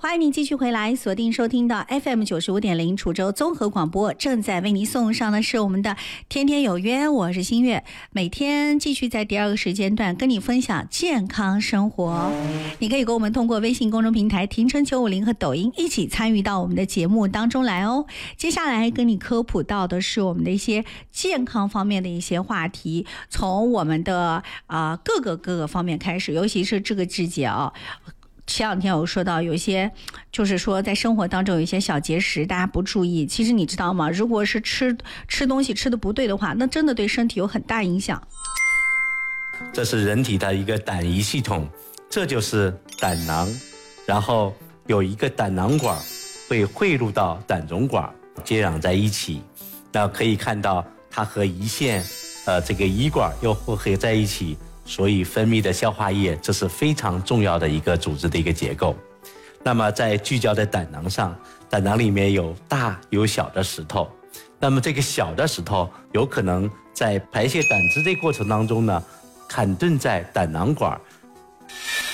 欢迎您继续回来锁定收听到 FM95.0 楚州综合广播，正在为您送上的是我们的天天有约，我是新月，每天继续在第二个时间段跟你分享健康生活。你可以跟我们通过微信公众平台停车950和抖音一起参与到我们的节目当中来哦。接下来跟你科普到的是我们的一些健康方面的一些话题，从我们的各个方面开始，尤其是这个季节啊。前两天我说到有一些就是说在生活当中有一些小节食大家不注意，其实你知道吗，如果是吃东西吃的不对的话，那真的对身体有很大影响。 这是人体的一个胆胰系统，这就是胆囊，然后有一个胆囊管会汇入到胆总管接壤在一起，那可以看到它和胰腺这个胰管又混合在一起，所以分泌的消化液，这是非常重要的一个组织的一个结构。那么在聚焦在胆囊上，胆囊里面有大有小的石头，那么这个小的石头有可能在排泄胆汁这个过程当中呢，坎顿在胆囊管，